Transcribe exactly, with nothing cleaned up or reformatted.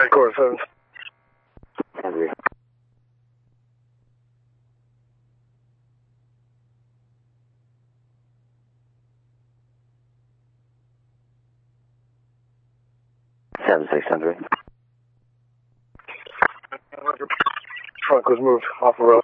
Quarter seven. Henry. Seven six hundred. Trunk was moved off the road.